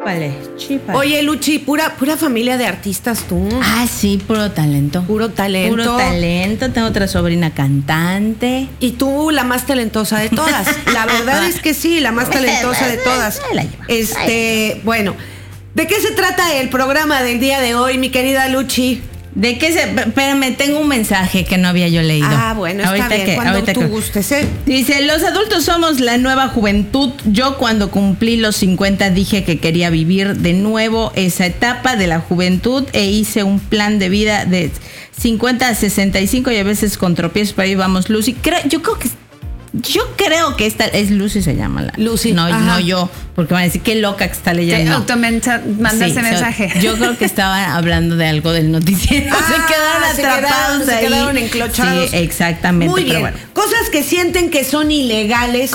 Chípale. Oye, Luchi, pura familia de artistas tú. Ah, sí, puro talento. Puro talento. Puro talento. Tengo otra sobrina cantante. Y tú, la más talentosa de todas. La verdad es que sí, la más talentosa de todas. Bueno, ¿de qué se trata el programa del día de hoy, mi querida Luchi? ¿De qué Espérame, tengo un mensaje que no había yo leído. Ah, bueno, está bien, cuando tú gustes, ¿eh? Dice, los adultos somos la nueva juventud. Yo cuando cumplí los 50 dije que quería vivir de nuevo esa etapa de la juventud e hice un plan de vida de 50 a 65 y a veces con tropiezos, pero ahí vamos, Lucy. Yo creo que esta es Lucy, se llama Lucy. No yo, porque van a decir qué loca que está leyendo. Te manda ese mensaje. Yo creo que estaban hablando de algo del noticiero. Se quedaron atrapados ahí. Se quedaron enclochados. Sí, exactamente. Muy bien. Bueno. Cosas que sienten que son ilegales.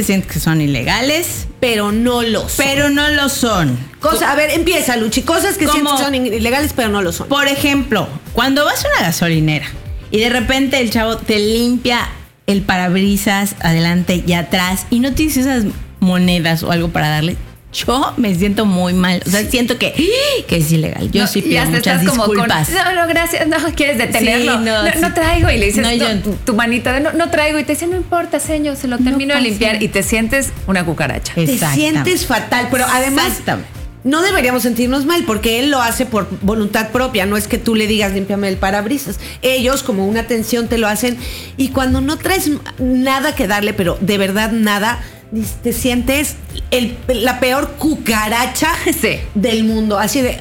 Pero no lo son. A ver, empieza, Luchi. Cosas que sienten que son ilegales, pero no lo son. Por ejemplo, cuando vas a una gasolinera y de repente el chavo te limpia el parabrisas adelante y atrás y no tienes esas monedas o algo para darle, yo me siento muy mal. O sea, siento que es ilegal. Yo sí pido muchas disculpas. No, gracias. No, ¿quieres detenerlo? Sí, no traigo. Y le dices tu manita no traigo. Y te dice, no importa, señor, se lo termino de limpiar. Y te sientes una cucaracha. Te sientes fatal. Pero además, no deberíamos sentirnos mal porque él lo hace por voluntad propia. No es que tú le digas, límpiame el parabrisas. Ellos, como una atención, te lo hacen. Y cuando no traes nada que darle, pero de verdad nada, te sientes la peor cucaracha del mundo. Así de...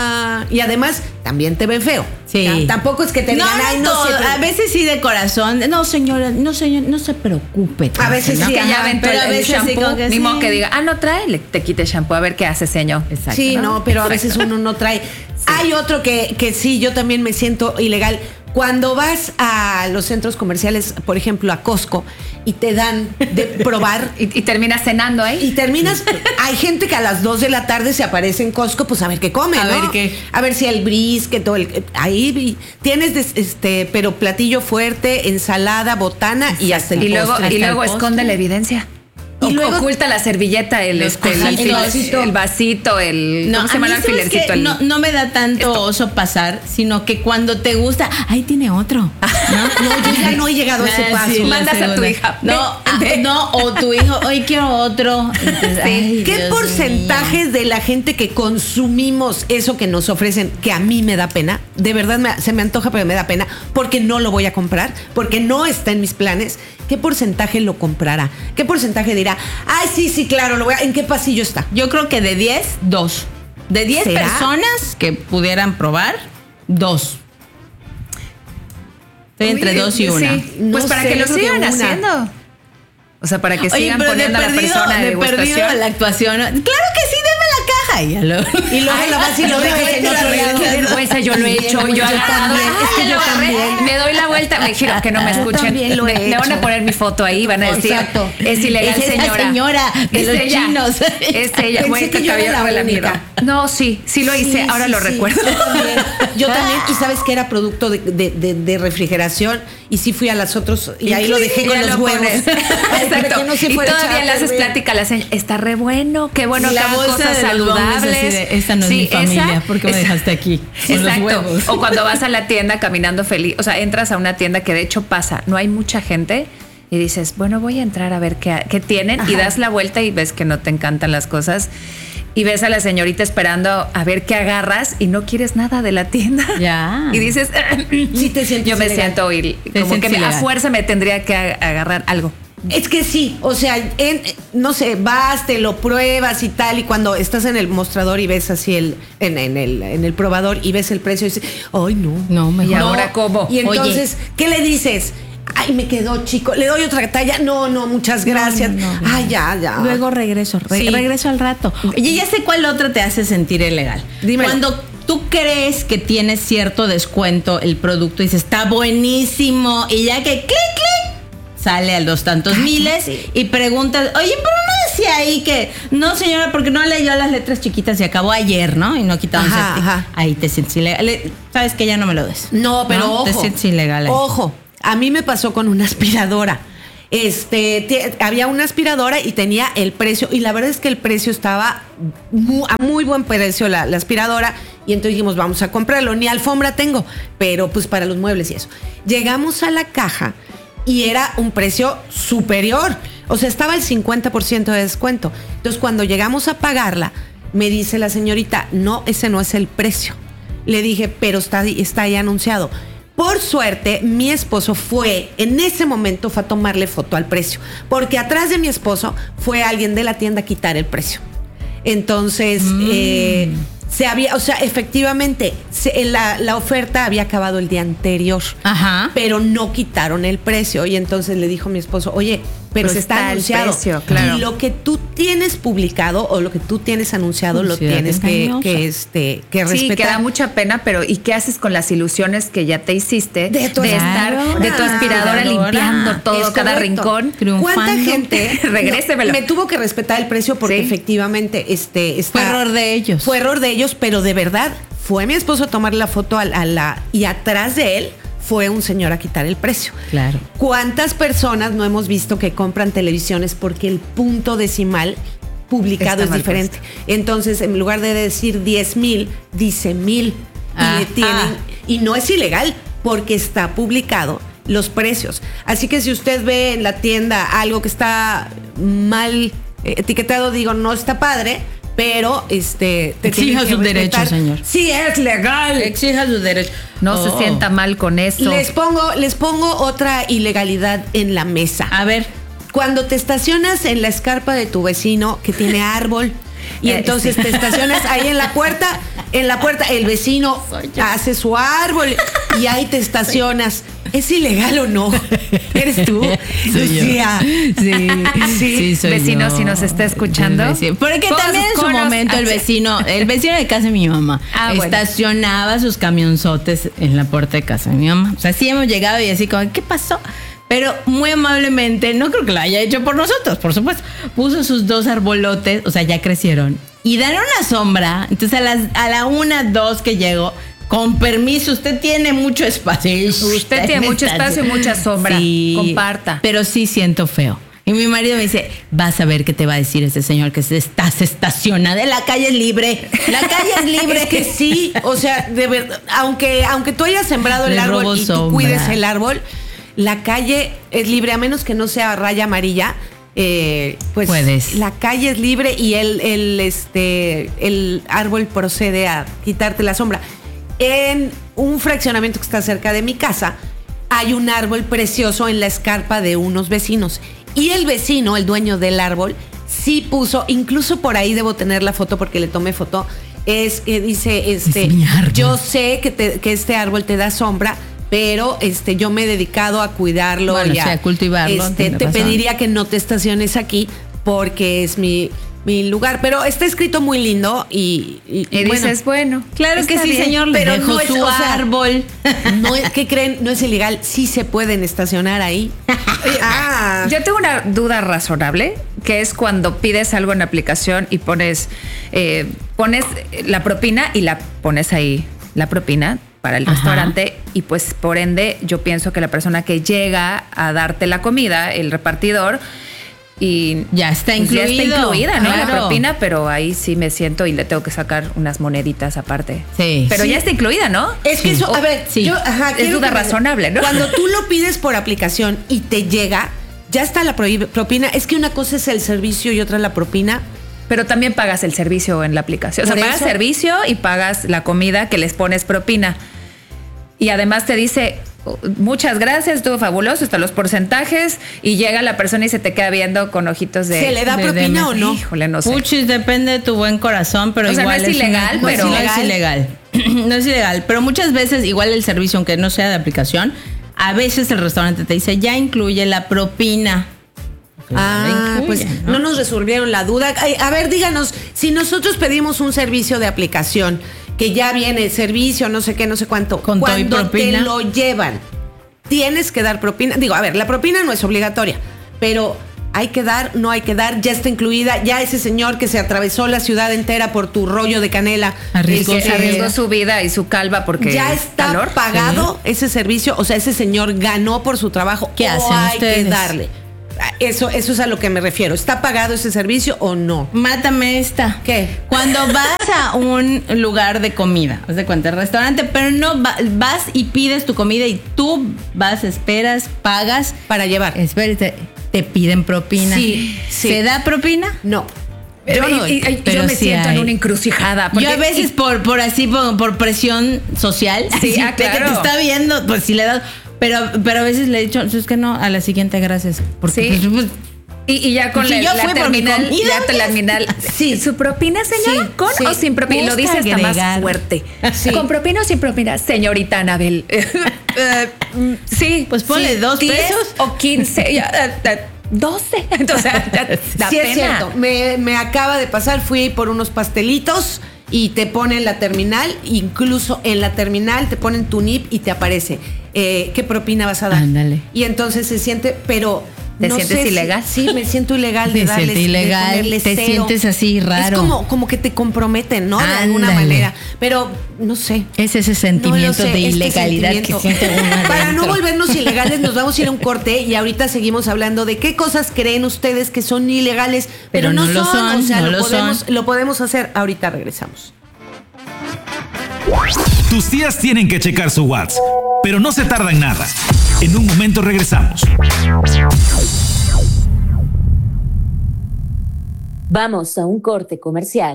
y además, también te ven feo. Sí. Tampoco es que te digan, a veces sí de corazón. No, señora, no se preocupe. A veces sí. Que ya ven pero el shampoo, ni modo que diga, no trae, te quite el shampoo, a ver qué hace, señor. Exacto. Sí, no, pero a veces uno no trae. Sí. Hay otro que sí, yo también me siento ilegal. Cuando vas a los centros comerciales, por ejemplo, a Costco, y te dan de probar. y terminas cenando ahí. Y terminas. Hay gente que a las 2 de la tarde se aparece en Costco, pues a ver qué come, ¿no? A ver si el brisket, ahí tienes pero platillo fuerte, ensalada, botana. Exacto. Y hasta el postre. Y luego esconde la evidencia. Y luego oculta la servilleta, el vasito, ¿cómo se llama el alfilercito? No me da tanto oso pasar, sino que cuando te gusta, ahí tiene otro. Yo ya no he llegado a ese paso. Sí, mandas a tu hija. O tu hijo, hoy quiero otro. Entonces, ¿qué porcentaje de la gente que consumimos eso que nos ofrecen, que a mí me da pena, de verdad se me antoja, pero me da pena, porque no lo voy a comprar, porque no está en mis planes? ¿Qué porcentaje lo comprará? ¿Qué porcentaje dirá, ay, sí, claro, ¿en qué pasillo está? Yo creo que de 10, 2. De 10 personas que pudieran probar, 2. Estoy entre 2 y 1. Sí. Pues para que lo sigan haciendo. O sea, para que sigan poniendo a la persona de degustación. La actuación. Claro que sí, deme la caja. Y luego la vas y lo dejas en otro lado. Qué vergüenza, yo lo he hecho. Yo también. Es que yo también. Me doy la vuelta, me giro que no me escuchen. Me van a poner mi foto ahí, van a decir, es ilegal, señora. Es la señora de los chinos. Es ella. Pensé que yo era la única. No, sí lo hice, ahora lo recuerdo. Yo también, y sabes que era producto de refrigeración, y sí fui a las otras, y ahí lo dejé con los huevos. Exacto. Y todavía le haces plática a la señora, está re bueno, qué bueno que hagan cosas saludables. Esta no es mi familia, ¿por qué me dejaste aquí? Exacto. O cuando vas a la tienda caminando feliz, o sea, entras a una tienda que de hecho pasa, no hay mucha gente, y dices, bueno, voy a entrar a ver qué tienen. Ajá. Y das la vuelta y ves que no te encantan las cosas. Y ves a la señorita esperando a ver qué agarras y no quieres nada de la tienda. Ya. Y dices, sí te sientes yo me siento como que a fuerza me tendría que agarrar algo. Es que sí, o sea, no sé, vas, te lo pruebas y tal, y cuando estás en el mostrador y ves así en el probador y ves el precio y dices, ay, no, mejor. ¿Y ahora cómo? Y entonces, ¿qué le dices? Ay, me quedó chico, le doy otra talla. No, muchas gracias. Ay, ya. Luego regreso al rato. Oye, ya sé cuál otra te hace sentir ilegal. Dime. Cuando tú crees que tienes cierto descuento el producto y dices, está buenísimo, y ya que clic, sale a los tantos miles y preguntas, oye, pero no decía ahí que, no señora, porque no leyó las letras chiquitas y acabó ayer, ¿no? Y no quitaron ahí te sientes ilegal. Sabes que ya no me lo des. No, pero ojo. Te sientes ilegal ahí. Ojo, a mí me pasó con una aspiradora. Había una aspiradora y tenía el precio, y la verdad es que el precio estaba a muy buen precio la aspiradora, y entonces dijimos, vamos a comprarlo. Ni alfombra tengo, pero pues para los muebles y eso. Llegamos a la caja y era un precio superior, o sea, estaba el 50% de descuento. Entonces, cuando llegamos a pagarla, me dice la señorita, no, ese no es el precio. Le dije, pero está ahí anunciado. Por suerte, mi esposo en ese momento fue a tomarle foto al precio, porque atrás de mi esposo fue alguien de la tienda a quitar el precio. Entonces, efectivamente, la oferta había acabado el día anterior, pero no quitaron el precio. Y entonces le dijo mi esposo, oye, pero pues está anunciado. Precio, claro. Y lo que tú tienes publicado o lo que tú tienes anunciado lo tienes que respetar. Sí, que da mucha pena, pero ¿y qué haces con las ilusiones que ya te hiciste de tu aspiradora limpiando todo, cada rincón? ¿Cuánta gente regrésemelo? Me tuvo que respetar el precio porque efectivamente fue error de ellos. Fue error de ellos, pero de verdad fue mi esposo a tomar la foto y atrás de él fue un señor a quitar el precio. Claro. ¿Cuántas personas no hemos visto que compran televisiones porque el punto decimal publicado es diferente? Entonces, en lugar de decir 10,000, dice 1,000 y le tienen, y no es ilegal porque está publicado los precios. Así que si usted ve en la tienda algo que está mal etiquetado, digo, no está padre, pero exija sus derechos, señor. Sí, es legal. Exija sus derechos. No se sienta mal con eso. Les pongo otra ilegalidad en la mesa. A ver. Cuando te estacionas en la escarpa de tu vecino que tiene árbol y entonces te estacionas ahí en la puerta, el vecino hace su árbol y ahí te estacionas. ¿Es ilegal o no? ¿Eres tú? Lucía. Sí, soy vecino, yo. Si nos está escuchando. Porque también en su momento el vecino de casa de mi mamá estacionaba sus camionzotes en la puerta de casa de mi mamá. O sea, sí hemos llegado y así como, ¿qué pasó? Pero muy amablemente, no creo que lo haya hecho por nosotros, por supuesto. Puso sus 2 arbolotes, o sea, ya crecieron. Y dan una sombra. Entonces a la 1, 2 que llegó, con permiso, usted tiene mucho espacio. Usted tiene mucho espacio y mucha sombra. Sí, comparta. Pero sí siento feo. Y mi marido me dice, vas a ver qué te va a decir ese señor que se estaciona. La calle es libre. La calle es libre. Es que sí, o sea, de verdad, aunque tú hayas sembrado el árbol y tú cuides el árbol, la calle es libre, a menos que no sea raya amarilla. Pues puedes. La calle es libre y el árbol procede a quitarte la sombra. En un fraccionamiento que está cerca de mi casa hay un árbol precioso en la escarpa de unos vecinos y el vecino, el dueño del árbol, sí puso, incluso por ahí debo tener la foto porque le tomé foto, es que dice, yo sé que este árbol te da sombra, pero yo me he dedicado a cuidarlo y a cultivarlo. Te pediría que no te estaciones aquí porque es mi lugar, pero está escrito muy lindo y dices, bueno, claro que sí, bien, señor, le pero dejó no es, su árbol. ¿Qué creen? No es ilegal, sí se pueden estacionar ahí. Yo tengo una duda razonable, que es cuando pides algo en la aplicación y pones la propina y la pones ahí, la propina para el restaurante, y pues por ende yo pienso que la persona que llega a darte la comida, el repartidor, y ya está incluida, ¿no? Claro. La propina, pero ahí sí me siento y le tengo que sacar unas moneditas aparte. Sí. Pero ya está incluida, ¿no? Es que eso, a ver, es duda razonable, ¿no? Cuando tú lo pides por aplicación y te llega, ya está la propina. Es que una cosa es el servicio y otra la propina. Pero también pagas el servicio en la aplicación. O sea, pagas servicio y pagas la comida que les pones propina. Y además te dice, muchas gracias, estuvo fabuloso, están los porcentajes, y llega la persona y se te queda viendo con ojitos de... ¿Se le da propina o no? Híjole, no sé. Puchis, depende de tu buen corazón, pero igual no es ilegal, pero... No es ilegal. No es ilegal, pero muchas veces igual el servicio, aunque no sea de aplicación, a veces el restaurante te dice, ya incluye la propina. Pues no nos resolvieron la duda. A ver, díganos, si nosotros pedimos un servicio de aplicación, que ya viene el servicio, no sé qué, no sé cuánto, cuando te lo llevan, tienes que dar propina. Digo, a ver, la propina no es obligatoria, pero hay que dar, no hay que dar, ya está incluida. Ya ese señor que se atravesó la ciudad entera por tu rollo de canela, arriesgó su vida y su calva porque ya está pagado ese servicio. O sea, ese señor ganó por su trabajo. ¿Qué hacen hay ustedes? Que darle. Eso es a lo que me refiero. ¿Está pagado ese servicio o no? Mátame esta. ¿Qué? Cuando vas a un lugar de comida, haz de cuenta, restaurante, pero no vas y pides tu comida y tú vas, esperas, pagas. Para llevar. Espérate, te piden propina. Sí. ¿Se da propina? No. Yo me sí siento hay. en una encrucijada. Yo a veces por presión social, Sí, así, claro. de que te está viendo, pues sí le das. Pero a veces le he dicho, es que no, a la siguiente, gracias. Porque Sí. pues, Y ya con Si yo la fui por mi terminal, comida, ya la terminal. Sí. ¿Su propina, señora? Sí, ¿Con sí. o sin propina? Y lo Busca dice hasta más agregar. fuerte. Sí. ¿Con propina o sin propina? Señorita Anabel. Sí. Pues ponle sí, 2 10 pesos. o 15. 12. Entonces, da Sí, pena. es cierto. Me acaba de pasar, fui por unos pastelitos y te ponen la terminal, incluso en la terminal te ponen tu NIP y te aparece qué propina vas a dar. Ándale. Y entonces se siente, pero ¿Te no sientes sé si- ilegal? sí, me siento ilegal de Me darles, siento ilegal, de ponerles te cero. sientes así raro. Es como que te comprometen, ¿no? De alguna Ándale. manera. Pero no sé. es ese No sentimiento lo sé, de este ilegalidad sentimiento. que siente uno Para no adentro. volvernos ilegales, nos vamos a ir a un corte y ahorita seguimos hablando de qué cosas creen ustedes que son ilegales, pero no lo son, o sea, no lo lo podemos, son. lo podemos hacer. Ahorita regresamos. Tus tías tienen que checar su WhatsApp, pero no se tardan nada. En un momento regresamos. Vamos a un corte comercial.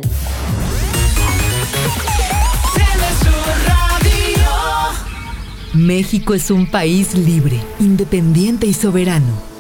México es un país libre, independiente y soberano.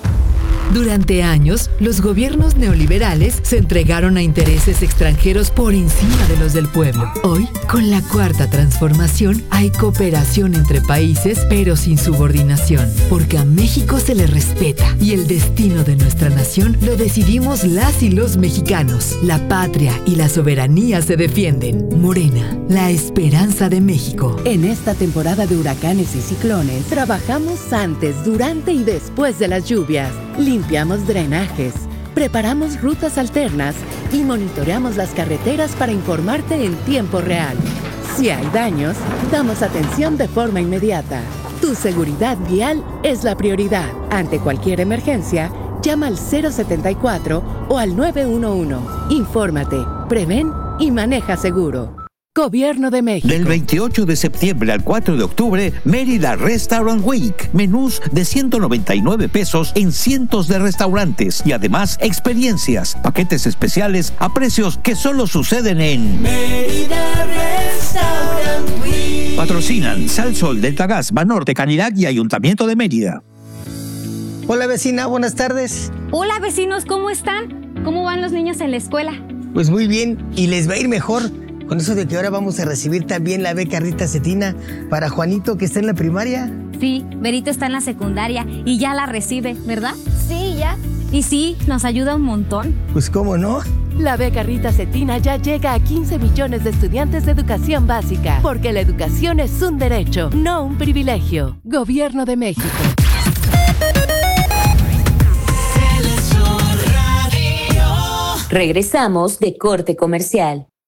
Durante años, los gobiernos neoliberales se entregaron a intereses extranjeros por encima de los del pueblo. Hoy, con la Cuarta Transformación, hay cooperación entre países, pero sin subordinación, porque a México se le respeta y el destino de nuestra nación lo decidimos las y los mexicanos. La patria y la soberanía se defienden. Morena, la esperanza de México. En esta temporada de huracanes y ciclones, trabajamos antes, durante y después de las lluvias. Limpiamos drenajes, preparamos rutas alternas y monitoreamos las carreteras para informarte en tiempo real. Si hay daños, damos atención de forma inmediata. Tu seguridad vial es la prioridad. Ante cualquier emergencia, llama al 074 o al 911. Infórmate, prevén y maneja seguro. Gobierno de México. Del 28 de septiembre al 4 de octubre, Mérida Restaurant Week. Menús de 199 pesos en cientos de restaurantes y además experiencias, paquetes especiales a precios que solo suceden en Mérida Restaurant Week. Patrocinan Sal Sol, Delta Gas, Banorte, Canirac y Ayuntamiento de Mérida. Hola vecina, buenas tardes. Hola vecinos, ¿cómo están? ¿Cómo van los niños en la escuela? Pues muy bien, y les va a ir mejor con eso de que ahora vamos a recibir también la beca Rita Cetina para Juanito que está en la primaria. Sí, Berito está en la secundaria y ya la recibe, ¿verdad? Sí, ya. Y sí, nos ayuda un montón. Pues cómo no. La beca Rita Cetina ya llega a 15 millones de estudiantes de educación básica, porque la educación es un derecho, no un privilegio. Gobierno de México. Regresamos de corte comercial.